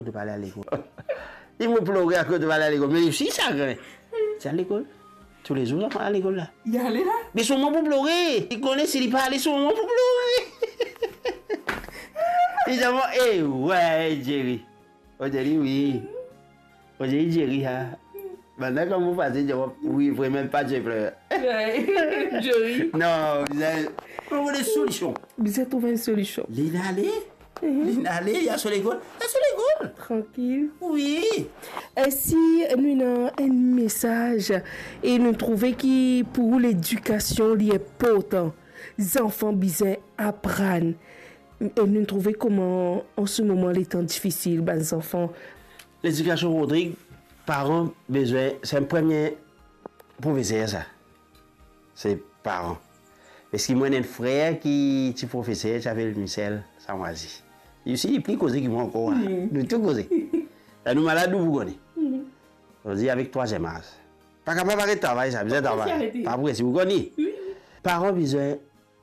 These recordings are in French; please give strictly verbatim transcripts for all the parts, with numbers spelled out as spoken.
de pas aller à l'école. Il me pleurait à cause de pas aller à l'école. Mais si ça, c'est à l'école. Tous les jours, à l'école là. Il est allé là? Mais son moment pour pleurer. Il connaît s'il n'est pas allé son moment pour pleurer. Il dit, eh ouais, Jerry. On dit oui. On dit Jerry, hein. Maintenant, quand vous passez, je dis, oui, vraiment pas, je pleure. Jerry. Non, vous avez trouvé des solutions. Vous avez trouvé une solution. Il est allé. Il est allé, il y a sur l'école. Il y a sur l'école. Tranquille. Oui. Et si nous avons un message et nous trouvons que pour l'éducation, il est important, les enfants besoin apprendre. Et nous trouvons comment, en ce moment, les temps difficiles, les enfants. L'éducation, Rodrigue, parents, besoin, c'est un premier professeur, ça. C'est parents. Parce que moi, j'ai un frère qui est professeur, qui s'appelle Michel Samoisi. Il aussi, il est plus causé que moi encore. Mm. Nous tout causé. Nous malades, nous vous connaissons. Mm. On dit avec troisième âge. Pas capable d'arrêter de travailler, ça, besoin de travail. Pas après, si vous connaissez. Oui. Parents, besoin.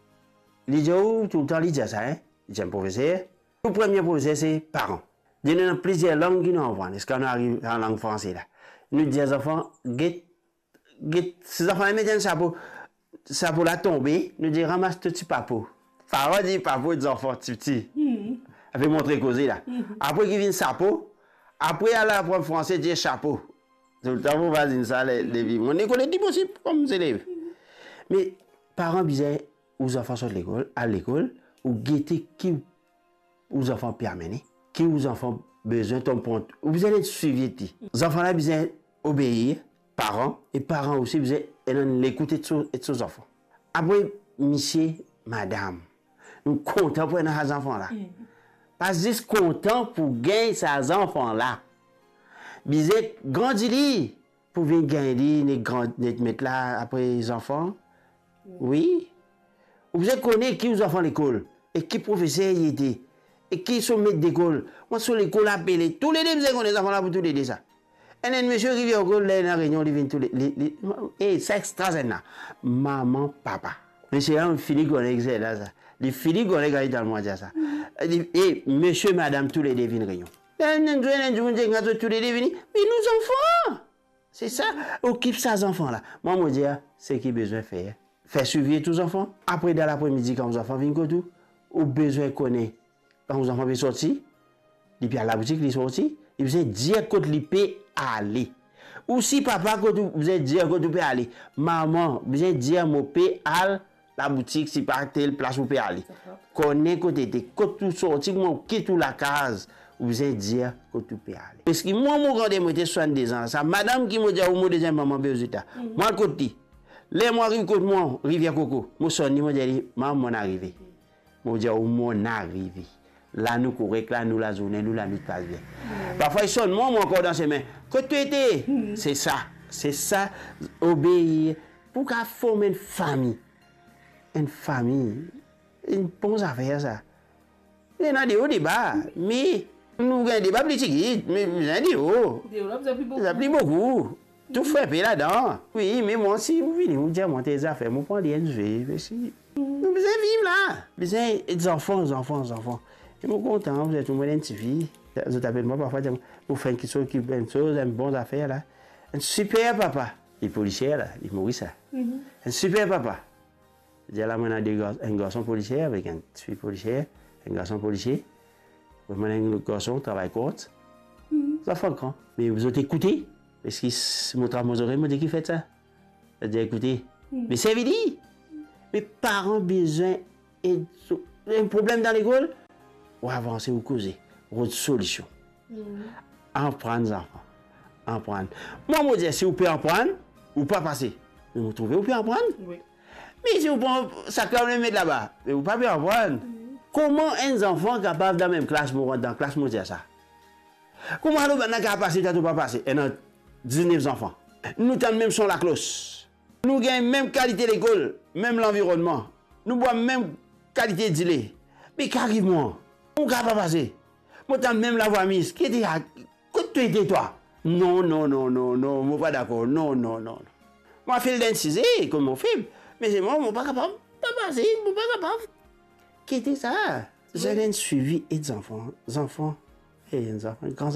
Les gens, tout le temps, ils disent ça, hein. Ils disent un professeur. Le premier professeur, c'est parents. Il y a plusieurs langues qui nous apprennent. Est-ce qu'on arrive en langue française là? Nous disons aux enfants, get, get, ces enfants mettent un chapeau, ça pour la tomber, nous disons ramasse tout petit papeau. Parents disent papeau des enfants petits. Mm. Avec montrer causer là. Mm. Après qu'ils viennent chapeau, après à l'apprendre français, dire chapeau. Tout le temps, vous va dire ça, les vies. On école est possible comme élèves. Mm. Mais parents disaient aux enfants sont à l'école, à l'école, ou guetter qui aux enfants permettent. Qui aux enfants besoin de point. Vous allez suivre. Les enfants là besoin obéir, parents, et parents aussi besoin l'écouter de ses enfants. Après, monsieur, madame, nous comptons pour nos enfants là. Pas juste content pour gagner ces enfants là. Besoin grandir pour venir gagner les mettre là après les enfants. Oui. Vous connaissez qui aux enfants l'école et qui professeur y était. Et qui sont maîtres d'école. Moi, sur l'école, appelé. Tous les deux, vous avez des enfants là pour tous les deux ça. Et un monsieur qui vient au école, là, dans la réunion, il vient tous les. Et c'est extraordinaire. Maman, papa. Monsieur, on finit qu'on est là, ça. Les filles qu'on est dans le monde, ça. Et monsieur, madame, tous les deux viennent réunion. Tous les deux viennent. Mais nos enfants! C'est ça. Occupe ces enfants-là. Moi, je dis, c'est qui besoin de faire. Faire suivre tous les enfants. Après, dans l'après-midi, quand les enfants viennent, ou besoin de connaître. Quand vous enfants sont sortis, ils sont à la boutique, ils sont sortis, ils vous dire quand ils peuvent aller. Ou si papa, quand vous êtes dire quand vous pouvez aller. Maman, vous êtes dire mon peux aller la boutique, si pas telle place vous pouvez aller. Connaissez quand vous êtes, quand vous sortez, vous quittez la case, vous êtes dire quand vous pouvez aller. Parce que moi, mon grand moi, j'ai soixante-deux ans. Ça, madame qui m'a dit, au deuxième maman, aux États. Moi, côté, les moi arrive côté moi, Rivière Coco. Moi, son, il m'a dit, maman, on arrivé. Moi, dit, on arrivé. Là, nous courons, là, nous la journée, nous la nuit passe bien. Mm. Parfois, ils sonnent, moi, encore dans ses mains. Que tu étais, mm. c'est ça. C'est ça, obéir. Pour qu'à former une famille. Une famille. Une bonne affaire, ça. Il y a des hauts débats, mais nous avons des débats politiques, mais il y a des hauts. Vous avez pris beaucoup. Tout frappé là-dedans. Oui, mais moi, si vous venez vous dire, moi, tes affaires, moi, prends des N G. Nous besoin vivre là. Besoin des enfants, des enfants, des enfants. Je suis content, vous êtes une bonne fille. Je t'appelle moi parfois, vous faites quelque chose qui est une chose, une bonne affaire là. Un super papa. Les policiers là, ils mourent ça. Mm-hmm. Un super papa. J'ai là, on a des gars, un garçon policier avec un fille policier, un garçon policier. On a un garçon travaille court. Mm-hmm. Ça fait grand. Mais vous avez écouté. Parce que mon travail m'a dit qu'il fait ça. J'ai dit écoutez. Mm-hmm. Mais c'est évident. Mes parents ont besoin d'un problème dans l'école. Ou avancer ou causer, ou une solution. Mm. En prendre les enfants. En prendre. Moi, je dis, si vous pouvez en prendre, ou pas passer. Mais vous trouvez, vous pouvez en prendre? Oui. Mais si vous prenez ça, quand vous le mettez là-bas, mais vous ne pouvez pas en prendre. Mm. Comment un enfant capable dans la même classe, dans la classe, moi, dire ça? Comment un enfant capable de passer, tu ne pas passer? Et non, dix-neuf enfants. Nous avons même son la cloche. Nous avons même qualité d'école, même l'environnement. Nous avons même qualité de lait. Mais qu'arrive-moi? On ne peut pas passer. Moi, tu même la voix mise. Qui était là? Que tu étais toi? Non, non, non, non, non, je ne suis pas d'accord. Non, non, non. Moi, je fais le dentiste, comme mon film. Mais c'est moi, je ne suis pas capable. Pas passer, je ne suis pas capable. Qui était ça? J'ai un suivi et des enfants. Des enfants. Et des enfants. Grands